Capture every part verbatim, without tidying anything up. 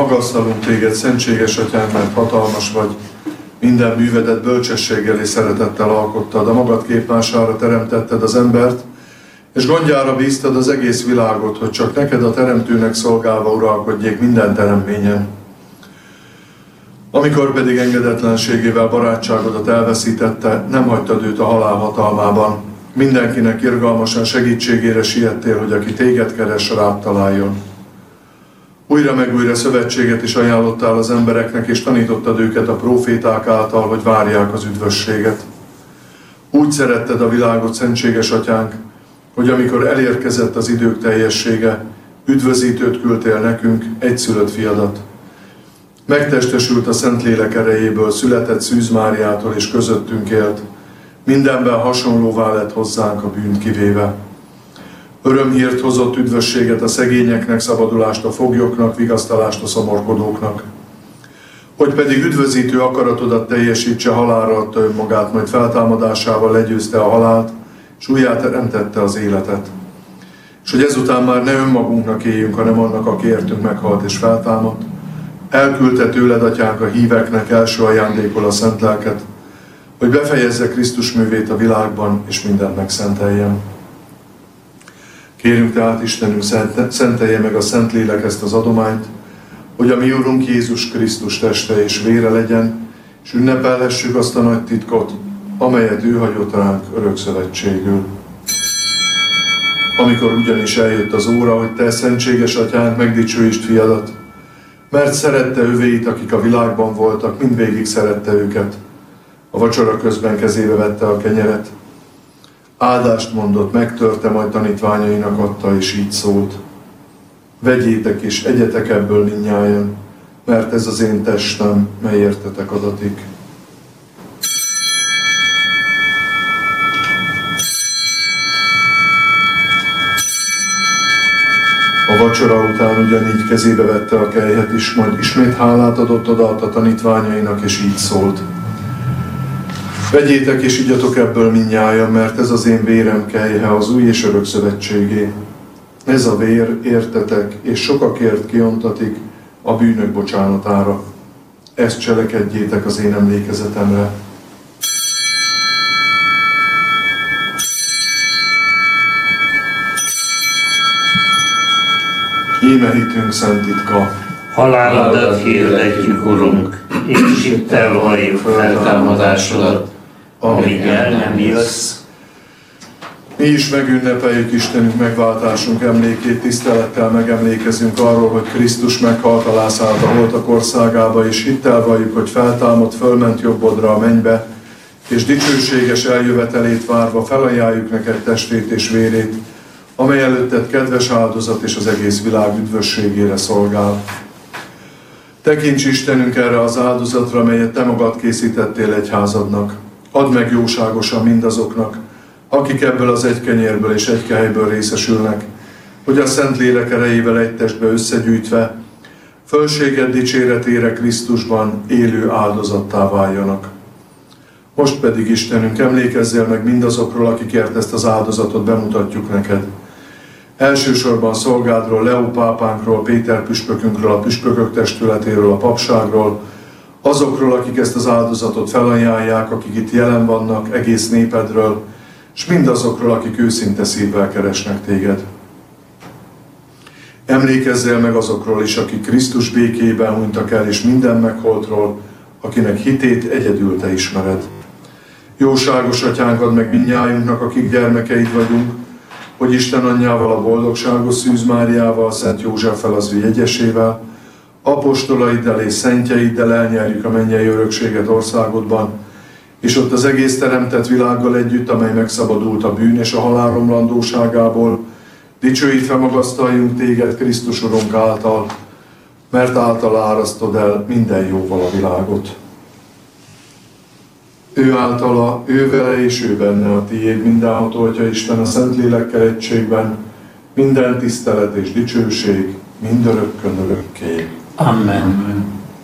Magasztalunk téged, szentséges atyánk, mert hatalmas vagy, minden művedet bölcsességgel és szeretettel alkottad, a magad képmására teremtetted az embert, és gondjára bíztad az egész világot, hogy csak neked a teremtőnek szolgálva uralkodjék minden teremményen. Amikor pedig engedetlenségével barátságodat elveszítette, nem hagytad őt a halál hatalmában. Mindenkinek irgalmasan segítségére siettél, hogy aki téged keres, rád találjon. Újra meg újra szövetséget is ajánlottál az embereknek, és tanítottad őket a próféták által, hogy várják az üdvösséget. Úgy szeretted a világot, szentséges atyánk, hogy amikor elérkezett az idők teljessége, üdvözítőt küldtél nekünk, egyszülött fiadat. Megtestesült a Szentlélek erejéből, született Szűz Máriától és közöttünk élt, mindenben hasonlóvá lett hozzánk a bűnt kivéve. Örömhírt hozott, üdvösséget a szegényeknek, szabadulást a foglyoknak, vigasztalást a szomorkodóknak. Hogy pedig üdvözítő akaratodat teljesítse, halálra adta önmagát, majd feltámadásával legyőzte a halált, és újjáteremtette az életet. És hogy ezután már ne önmagunknak éljünk, hanem annak, aki értünk meghalt és feltámadt, elküldte tőled, atyánk, a híveknek első ajándékol a szent lelket, hogy befejezze Krisztus művét a világban, és mindent megszenteljen. Kérünk tehát Istenünk, szentelje meg a Szentlélek ezt az adományt, hogy a mi Urunk Jézus Krisztus teste és vére legyen, és ünnepelhessük azt a nagy titkot, amelyet ő hagyott ránk örökszövetségül. Amikor ugyanis eljött az óra, hogy te, szentséges atyánk, megdicsőítsd fiadat, mert szerette övéit, akik a világban voltak, mindvégig szerette őket. A vacsora közben kezébe vette a kenyeret, áldást mondott, megtörte, majd tanítványainak adta, és így szólt: vegyétek és egyetek ebből mindnyájan, mert ez az én testem, mely értetek adatik. A vacsora után ugyanígy kezébe vette a kelyhet is, majd ismét hálát adott, odaadta a tanítványainak, és így szólt: vegyétek és igyatok ebből mindnyájan, mert ez az én vérem kelyhe, az új és örök szövetségé. Ez a vér, értetek, és sokakért kiontatik a bűnök bocsánatára. Ezt cselekedjétek az én emlékezetemre. Íme hitünk szent titka. Halálodat hirdetjük, Urunk, és hittel valljuk feltámadásodat, amíg el nem jössz. Mi is megünnepeljük Istenünk megváltásunk emlékét, tisztelettel megemlékezünk arról, hogy Krisztus meghalt, alászállt a holtak országába, és hittel valljuk, hogy feltámadt, fölment jobbodra a mennybe, és dicsőséges eljövetelét várva felajánljuk neked testét és vérét, amely előtted kedves áldozat és az egész világ üdvösségére szolgál. Tekints Istenünk erre az áldozatra, melyet te magad készítettél egyházadnak. Add meg jóságosan mindazoknak, akik ebből az egy kenyérből és egy kehelyből részesülnek, hogy a Szentlélek erejével egy testbe összegyűjtve, fölséged dicséretére Krisztusban élő áldozattá váljanak. Most pedig, Istenünk, emlékezzél meg mindazokról, akikért ezt az áldozatot bemutatjuk neked. Elsősorban szolgádról, Leó pápánkról, Péter püspökünkről, a püspökök testületéről, a papságról, azokról, akik ezt az áldozatot felajánlják, akik itt jelen vannak, egész népedről, és mindazokról, akik őszinte szívvel keresnek téged. Emlékezzél meg azokról is, akik Krisztus békéjében hunytak el, és minden megholtról, akinek hitét egyedül te ismered. Jóságos atyánk, add meg mindnyájunknak, akik gyermekeid vagyunk, hogy Isten anyjával, a boldogságos Szűz Máriával, Szent Józseffel, az ő jegyesével, apostolaiddal és szentjeiddel elnyerjük a mennyei örökséget országodban, és ott az egész teremtett világgal együtt, amely megszabadult a bűn és a halál romlandóságából, dicsőítve magasztaljunk téged Krisztus Urunk által, mert által árasztod el minden jóval a világot. Ő általa, ő vele és ő benne a tiéd, mindenható Atya Isten, a Szentlélekkel egységben, minden tisztelet és dicsőség, mindörökkön örökké. Amen.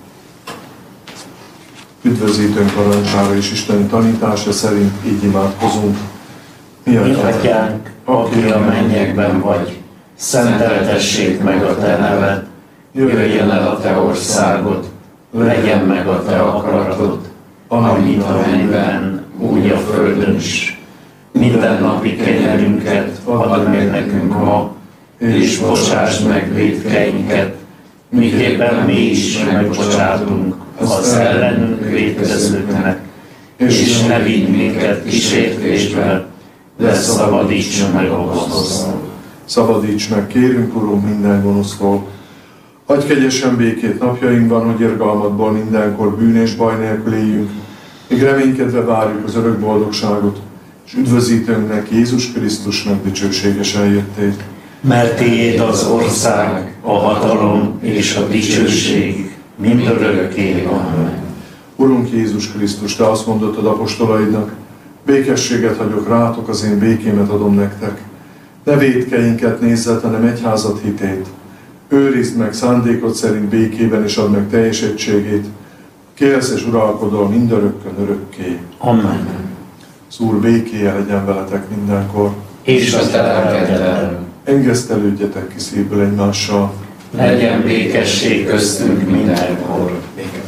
Üdvözítőnk parancsára és isteni tanítása szerint így imádkozunk. Mi Atyánk, aki a mennyekben vagy, szenteltessék meg a te neved, jöjjön el a te országod, legyen meg a te akaratod, amint a mennyben, úgy a földön is. Minden napi kenyerünket add meg nekünk ma, és bocsásd meg vétkeinket, miképpen mi is megbocsátunk az ellenünk vétkezőknek, és ne vigy minket kísértésbe, de szabadíts meg a gonosztól. Szabadíts meg, kérünk, Urunk, minden gonosztól. Adj kegyesen békét napjainkban, hogy irgalmadból mindenkor bűn és baj nélkül éljünk, míg reménykedve várjuk az örök boldogságot, és üdvözítőnknek, Jézus Krisztusnak dicsőséges eljöttét. Mert tiéd az ország, a hatalom és a dicsőség mindörökké. Amen. Urunk Jézus Krisztus, Te azt mondottad apostolaidnak, békességet hagyok rátok, az én békémet adom nektek. Ne vétkeinket nézzet, hanem egyházat hitét. Őrizd meg szándékod szerint békében, és add meg teljes egységét. Kélsz és uralkodol mindörökkön örökké. Amen. Az Úr békéje legyen veletek mindenkor. És a te lelkeddel. Engesztelődjetek ki szívből egymással. Legyen békesség köztünk mindenkor.